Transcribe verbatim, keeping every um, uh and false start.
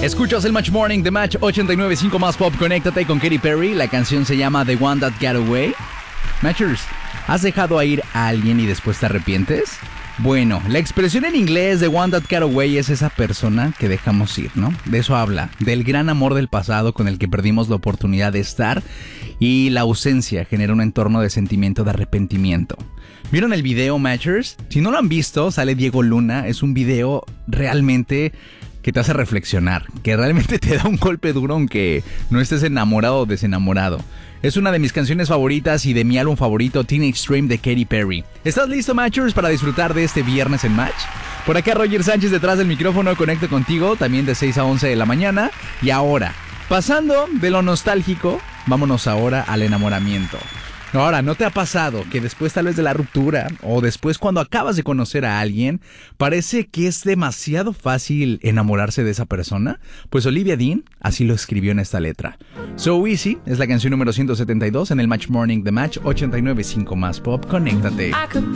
Escuchas el Match Morning de Match ochenta y nueve punto cinco más Pop. Conéctate con Katy Perry. La canción se llama The One That Got Away. Matchers, ¿has dejado a ir a alguien y después te arrepientes? Bueno, la expresión en inglés de One That Got Away es esa persona que dejamos ir, ¿no? De eso habla, del gran amor del pasado con el que perdimos la oportunidad de estar, y la ausencia genera un entorno de sentimiento de arrepentimiento. ¿Vieron el video, Matchers? Si no lo han visto, sale Diego Luna. Es un video realmente que te hace reflexionar, que realmente te da un golpe duro aunque no estés enamorado o desenamorado. Es una de mis canciones favoritas y de mi álbum favorito, Teenage Dream de Katy Perry. ¿Estás listo, Matchers, para disfrutar de este viernes en Match? Por acá Roger Sánchez detrás del micrófono, conecto contigo también de seis a once de la mañana. Y ahora, pasando de lo nostálgico, vámonos ahora al enamoramiento. Ahora, ¿no te ha pasado que después tal vez de la ruptura o después cuando acabas de conocer a alguien, parece que es demasiado fácil enamorarse de esa persona? Pues Olivia Dean así lo escribió en esta letra. So Easy es la canción número ciento setenta y dos en el Match Morning de Match ochenta y nueve punto cinco más Pop. Conéctate.